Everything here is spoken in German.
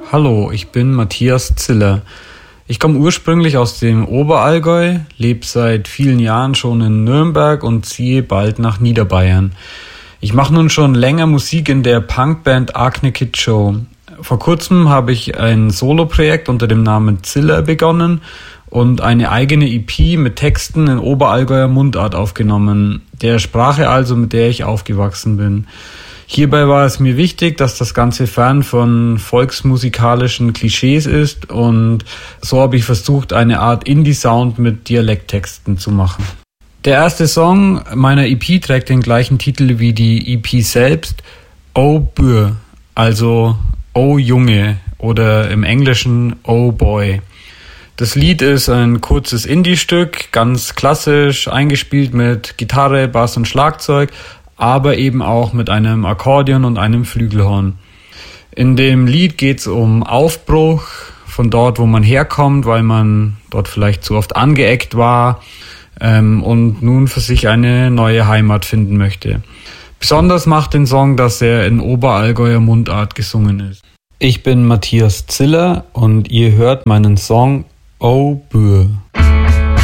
Hallo, ich bin Matthias Ziller. Ich komme ursprünglich aus dem Oberallgäu, lebe seit vielen Jahren schon in Nürnberg und ziehe bald nach Niederbayern. Ich mache nun schon länger Musik in der Punkband Acne Kid Show. Vor kurzem habe ich ein Soloprojekt unter dem Namen Ziller begonnen und eine eigene EP mit Texten in Oberallgäuer Mundart aufgenommen, der Sprache also, mit der ich aufgewachsen bin. Hierbei war es mir wichtig, dass das Ganze fern von volksmusikalischen Klischees ist und so habe ich versucht, eine Art Indie-Sound mit Dialekttexten zu machen. Der erste Song meiner EP trägt den gleichen Titel wie die EP selbst, Oh Bür, also Oh Junge oder im Englischen Oh Boy. Das Lied ist ein kurzes Indie-Stück, ganz klassisch eingespielt mit Gitarre, Bass und Schlagzeug, aber eben auch mit einem Akkordeon und einem Flügelhorn. In dem Lied geht es um Aufbruch von dort, wo man herkommt, weil man dort vielleicht zu oft angeeckt war und nun für sich eine neue Heimat finden möchte. Besonders macht den Song, dass er in Oberallgäuer Mundart gesungen ist. Ich bin Matthias Ziller und ihr hört meinen Song Oh Bür.